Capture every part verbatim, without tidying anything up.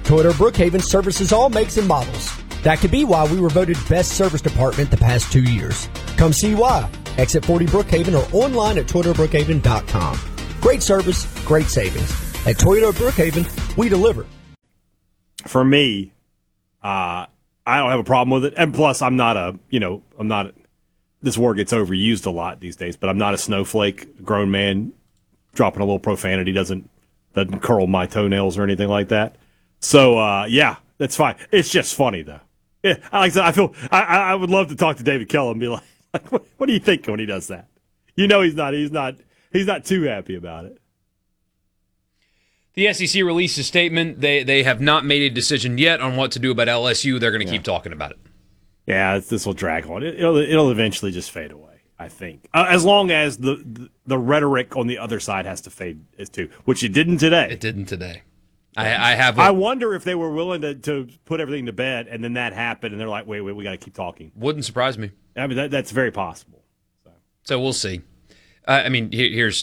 Toyota Brookhaven services all makes and models. That could be why we were voted best service department the past two years. Come see why. Exit forty Brookhaven or online at toyota brookhaven dot com. Great service, great savings. At Toyota Brookhaven, we deliver. For me, uh, I don't have a problem with it. And plus, I'm not a, you know, I'm not, this word gets overused a lot these days, but I'm not a snowflake. A grown man dropping a little profanity doesn't, doesn't curl my toenails or anything like that. So, uh, yeah, that's fine. It's just funny, though. Yeah, like I said, I feel, I, I would love to talk to David Kellum and be like, like what, what do you think when he does that? You know, he's not, he's not, he's not too happy about it. The S E C released a statement. They they have not made a decision yet on what to do about L S U. They're going to yeah. keep talking about it. Yeah, this will drag on. It, it'll it'll eventually just fade away, I think. Uh, as long as the, the the rhetoric on the other side has to fade too, which it didn't today. It didn't today. I, I have. A, I wonder if they were willing to, to put everything to bed, and then that happened, and they're like, "Wait, wait, we got to keep talking." Wouldn't surprise me. I mean, that, that's very possible. So, so we'll see. Uh, I mean, here, here's.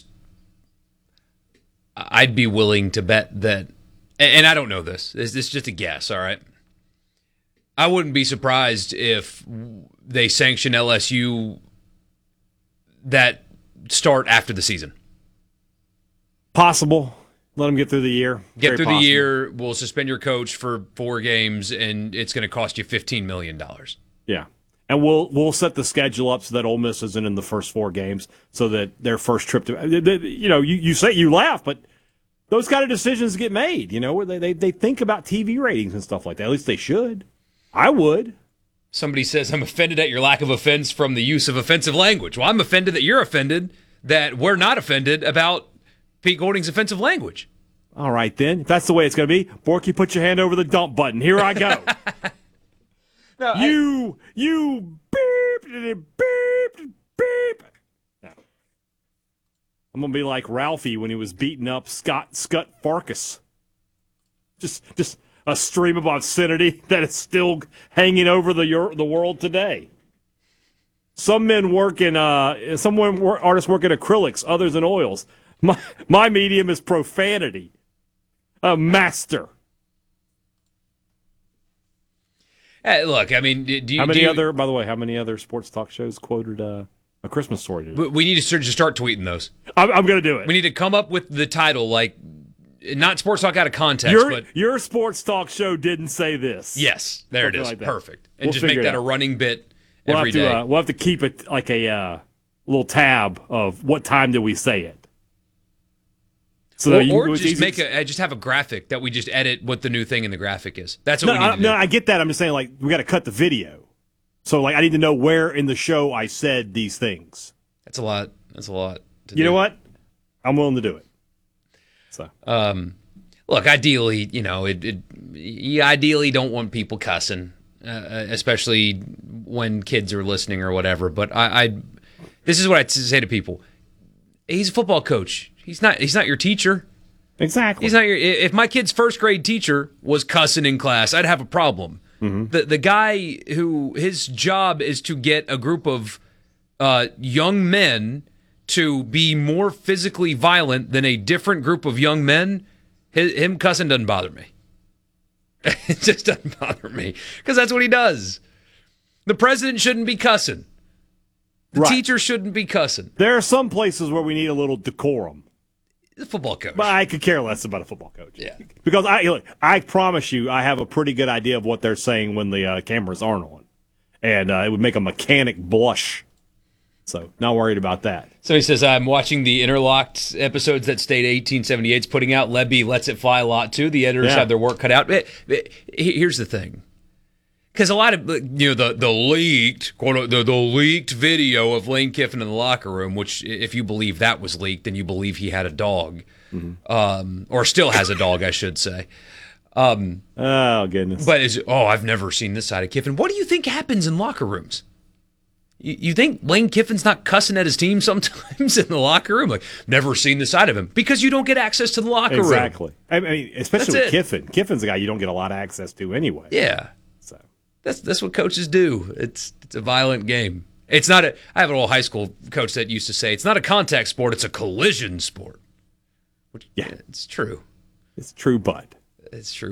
I'd be willing to bet that, and I don't know this. This is just a guess. All right. I wouldn't be surprised if they sanction L S U that start after the season. Possible. Let them get through the year. Get Very through possible. the year. We'll suspend your coach for four games, and it's going to cost you fifteen million dollars. Yeah. And we'll we'll set the schedule up so that Ole Miss isn't in the first four games, so that their first trip to you know you, you say you laugh, but those kind of decisions get made. You know, where they, they they think about T V ratings and stuff like that. At least they should. I would. Somebody says I'm offended at your lack of offense from the use of offensive language. Well, I'm offended that you're offended that we're not offended about Pete Golding's offensive language. All right then, if that's the way it's going to be, Borky, put your hand over the dump button. Here I go. No, you, I, you, beep, beep, beep. No. I'm going to be like Ralphie when he was beating up Scott Scott Farkas. Just just a stream of obscenity that is still hanging over the the world today. Some men work in, uh, some artists work in acrylics, others in oils. My, my medium is profanity. A master. Hey, look, I mean, do you, how many do you, other? By the way, how many other sports talk shows quoted uh, A Christmas Story today? We need to start, just start tweeting those. I'm, I'm going to do it. We need to come up with the title, like not sports talk out of context, your, but your sports talk show didn't say this. Yes, there Something it is, like perfect, and we'll just make that out. a running bit we'll every have to, day. Uh, we'll have to keep it like a uh, little tab of what time did we say it. So or, you, or just make a just have a graphic that we just edit what the new thing in the graphic is. That's what no, we need I, to do. No, I get that. I'm just saying, like, we got to cut the video. So, like, I need to know where in the show I said these things. That's a lot. That's a lot. To you do. know what? I'm willing to do it. So, um, look, ideally, you know, it, it you ideally don't want people cussing, uh, especially when kids are listening or whatever. But I, I, this is what I say to people: he's a football coach. He's not. He's not your teacher. Exactly. He's not your. If my kid's first grade teacher was cussing in class, I'd have a problem. Mm-hmm. The the guy who his job is to get a group of uh, young men to be more physically violent than a different group of young men. His, him cussing doesn't bother me. It just doesn't bother me because that's what he does. The president shouldn't be cussing. The right. teacher shouldn't be cussing. There are some places where we need a little decorum. The football coach. But I could care less about a football coach. Yeah. Because I look, I promise you, I have a pretty good idea of what they're saying when the uh, cameras aren't on. And uh, it would make a mechanic blush. So, not worried about that. Somebody says, I'm watching the Interlocked episodes that State eighteen seventy-eight's putting out. Lebby lets it fly a lot, too. The editors yeah. have their work cut out. But, but here's the thing. Because a lot of, you know, the, the leaked, quote, the, the leaked video of Lane Kiffin in the locker room, which if you believe that was leaked, then you believe he had a dog. Mm-hmm. Um, or still has a dog, I should say. Um, oh, goodness. But, is, oh, I've never seen this side of Kiffin. What do you think happens in locker rooms? You, you think Lane Kiffin's not cussing at his team sometimes in the locker room? Like, never seen the side of him. Because you don't get access to the locker exactly. room. Exactly. I mean, especially That's with it. Kiffin. Kiffin's a guy you don't get a lot of access to anyway. Yeah. So That's that's what coaches do. It's it's a violent game. It's not a. I have an old high school coach that used to say it's not a contact sport. It's a collision sport. Which, yeah, yeah it's true. It's true, bud. It's true.